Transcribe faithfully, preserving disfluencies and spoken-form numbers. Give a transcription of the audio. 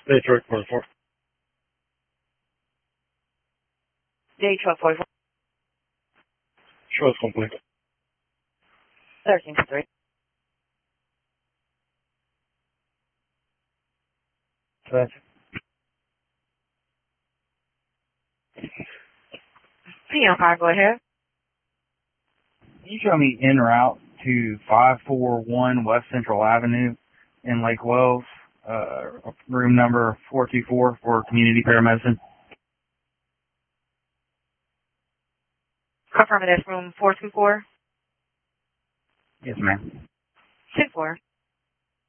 Detroit forty-four. Detroit forty-four. Show is complete. thirteen three. That's P M five, go ahead. Can you show me en route to five forty-one West Central Avenue in Lake Wells, uh, room number four two four for community paramedicine? Confirm that's room four two four. Yes, ma'am. Six four.